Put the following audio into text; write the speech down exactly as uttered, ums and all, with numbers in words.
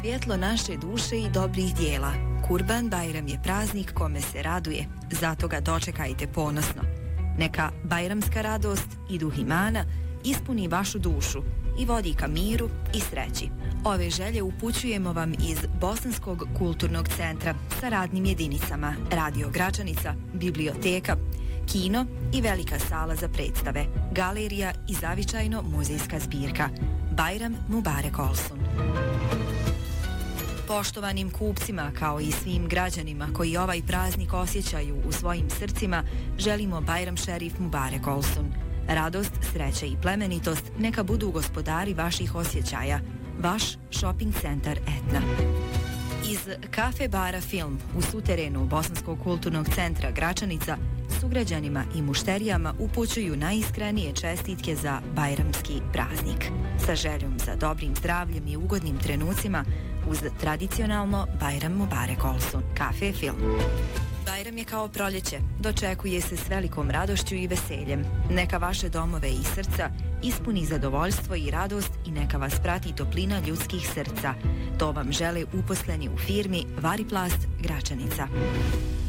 svjetlo naše duše i dobrih dijela. Kurban Bajram je praznik kome se raduje, zato ga dočekajte ponosno. Neka bajramska radost i duh imana ispuni vašu dušu i vodi ka miru i sreći. Ove želje upućujemo vam iz Bosanskog kulturnog centra sa radnim jedinicama Radio Gračanica, biblioteka, kino i velika sala za predstave, galerija i zavičajno muzejska zbirka. Bajram Mubarek Olsun. Poštovanim kupcima kao i svim građanima koji ovaj praznik osjećaju u svojim srcima, želimo Bajram Šerif Mubarek Olsun. Radost, sreća i plemenitost neka budu gospodari vaših osjećaja. Vaš shopping centar Etna. Iz kafe bara Film u suterenu Bosanskog kulturnog centra Gračanica sugrađanima i mušterijama upućuju najiskrenije čestitke za bajramski praznik. Sa željom za dobrim zdravljem i ugodnim trenucima uz tradicionalno Bajram Mubarek Olsun. Kafe Film. Bajram je kao proljeće, dočekuje se s velikom radošću i veseljem. Neka vaše domove i srca ispuni zadovoljstvo i radost i neka vas prati toplina ljudskih srca. To vam žele uposleni u firmi Variplast Gračanica.